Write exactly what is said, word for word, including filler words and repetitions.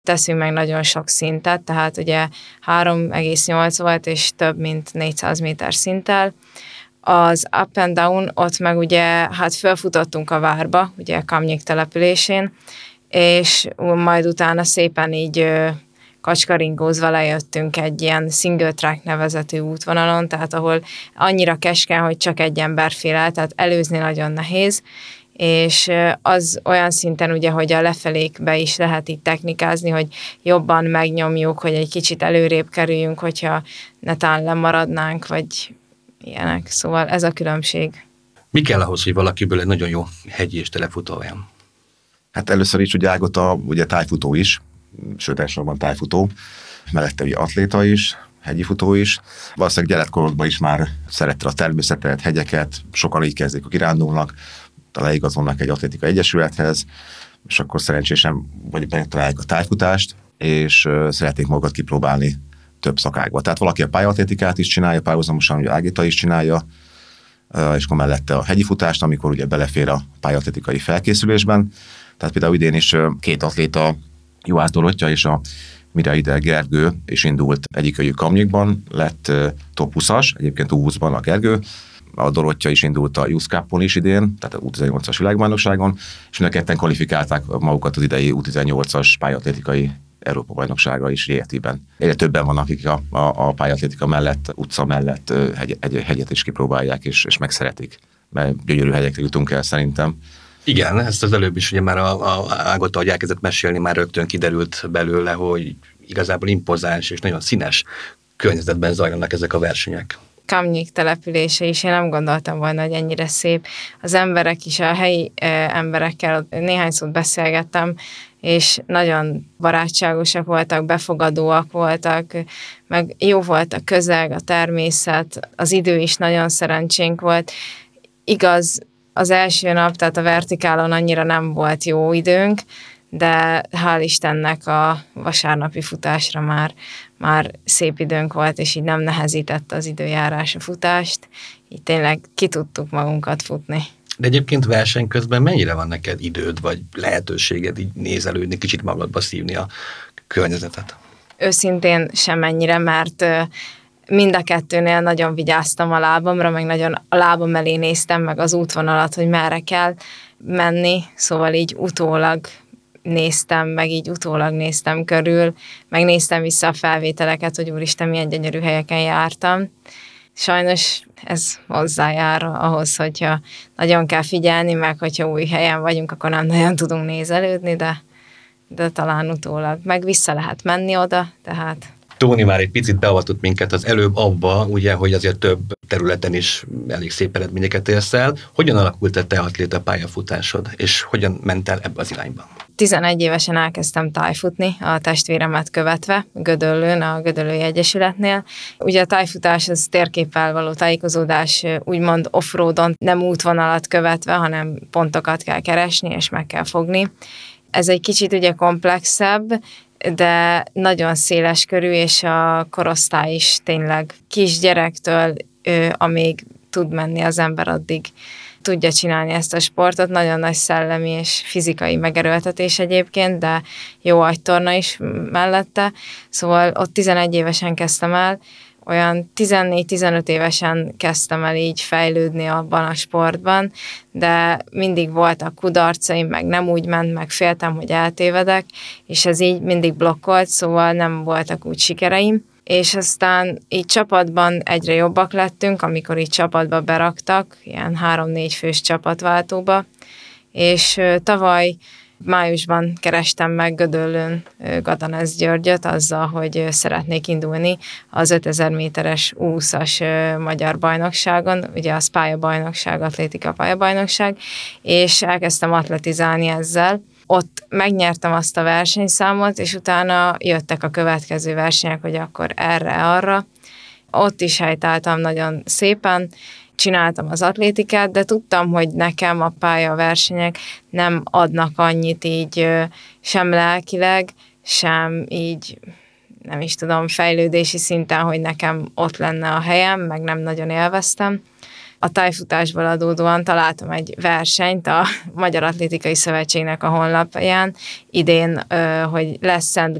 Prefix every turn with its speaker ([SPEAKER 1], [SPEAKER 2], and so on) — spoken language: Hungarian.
[SPEAKER 1] teszünk meg nagyon sok szintet, tehát ugye három egész nyolc volt, és több mint négyszáz méter szinttel. Az up and down, ott meg ugye, hát fölfutottunk a várba, ugye Kamnyik településén, és majd utána szépen így kacskaringózva lejöttünk egy ilyen single track nevezetű útvonalon, tehát ahol annyira keskeny, hogy csak egy ember fél el, tehát előzni nagyon nehéz, és az olyan szinten ugye, hogy a lefelékbe is lehet itt technikázni, hogy jobban megnyomjuk, hogy egy kicsit előrébb kerüljünk, hogyha netán lemaradnánk, vagy ilyenek. Szóval ez a különbség.
[SPEAKER 2] Mi kell ahhoz, hogy valakiből egy nagyon jó hegyi és telefutó olyan?
[SPEAKER 3] Hát először is ugye Ágota ugye tájfutó is, sőt elsősorban tájfutó, mellette ugye atléta is, hegyi futó is. Valószínűleg gyerekkorodban is már szerette a természetet, hegyeket, sokan így kezdik, a kirándulnak, leigazolnak egy atlétikai egyesülethez, és akkor szerencsésen vagy megtalálják a tájfutást, és uh, szeretnék magukat kipróbálni több szakágba. Tehát valaki a pályaatlétikát is csinálja, párhuzamosan ugye Ágita is csinálja, uh, és akkor mellette a hegyi futást, amikor ugye belefér a pályaatlétikai felkészülésben. Tehát például idén is uh, két atléta, Juhász Dorottya és a Miraide Gergő is indult egyikőjük Kamnyikban, lett uh, top húszas, egyébként U húszban a Gergő, a Dorottya is indult a Youth Cupon is idén, tehát a U tizennyolcas világbajnokságon, és mind a ketten kvalifikálták magukat az idei U tizennyolcas pályaatlétikai Európa-bajnokságra is Rietiben. Egyre többen vannak, akik a, a, a pályaatlétika mellett, utca mellett hegy, egy hegyet is kipróbálják, és, és megszeretik, mert gyönyörű hegyekre jutunk el szerintem.
[SPEAKER 2] Igen, ezt az előbb is ugye már a, a Ágota, hogy elkezdett mesélni, már rögtön kiderült belőle, hogy igazából impozáns és nagyon színes környezetben zajlanak ezek a versenyek.
[SPEAKER 1] Kamnyik települése is, én nem gondoltam volna, hogy ennyire szép. Az emberek is, a helyi e, emberekkel néhány szót beszélgettem, és nagyon barátságosak voltak, befogadóak voltak, meg jó volt a közeg, a természet, az idő is nagyon szerencsénk volt. Igaz, az első nap, tehát a vertikálon annyira nem volt jó időnk, de hál' Istennek a vasárnapi futásra már, már szép időnk volt, és így nem nehezített az időjárás a futást, így tényleg ki tudtuk magunkat futni.
[SPEAKER 2] De egyébként verseny közben mennyire van neked időd, vagy lehetőséged így nézelődni, kicsit magadba szívni a környezetet?
[SPEAKER 1] Őszintén semennyire, mert mind a kettőnél nagyon vigyáztam a lábamra, meg nagyon a lábam elé néztem, meg az útvonalat, hogy merre kell menni, szóval így utólag néztem, meg így utólag néztem körül, meg néztem vissza a felvételeket, hogy úristen, milyen gyönyörű helyeken jártam. Sajnos ez hozzájár ahhoz, hogyha nagyon kell figyelni, meg hogyha új helyen vagyunk, akkor nem nagyon tudunk nézelődni, de, de talán utólag. Meg vissza lehet menni oda, tehát...
[SPEAKER 2] Tóni már egy picit beavatott minket az előbb abba, ugye, hogy azért több területen is elég szép eredményeket érsz el. Hogyan alakult a te atléta pályafutásod, és hogyan ment el ebbe az irányba?
[SPEAKER 1] tizenegy évesen elkezdtem tájfutni, a testvéremet követve, Gödöllőn, a Gödöllői Egyesületnél. Ugye a tájfutás az térképpel való tájékozódás, úgymond off-roadon, nem útvonalat követve, hanem pontokat kell keresni, és meg kell fogni. Ez egy kicsit ugye komplexebb, de nagyon széles körű, és a korosztály is tényleg kisgyerektől, ő, amíg tud menni az ember, addig tudja csinálni ezt a sportot. Nagyon nagy szellemi és fizikai megerőltetés egyébként, de jó agytorna is mellette. Szóval ott tizenegy évesen kezdtem el, olyan tizennégy-tizenöt évesen kezdtem el így fejlődni abban a sportban, de mindig voltak kudarcaim, meg nem úgy ment, meg féltem, hogy eltévedek, és ez így mindig blokkolt, szóval nem voltak úgy sikereim. És aztán így csapatban egyre jobbak lettünk, amikor így csapatba beraktak, ilyen három-négy fős csapatváltóba, és tavaly májusban kerestem meg Gödöllőn Gadanesz Györgyöt azzal, hogy szeretnék indulni az ötezer méteres U húszas magyar bajnokságon, ugye az pályabajnokság, atlétika pályabajnokság, és elkezdtem atletizálni ezzel. Ott megnyertem azt a versenyszámot, és utána jöttek a következő versenyek, hogy akkor erre-arra. Ott is helytáltam nagyon szépen, csináltam az atlétikát, de tudtam, hogy nekem a pályaversenyek nem adnak annyit így sem lelkileg, sem így, nem is tudom, fejlődési szinten, hogy nekem ott lenne a helyem, meg nem nagyon élveztem. a tájfutásból adódóan találtam egy versenyt a Magyar Atlétikai Szövetségnek a honlapján idén, hogy lesz Szent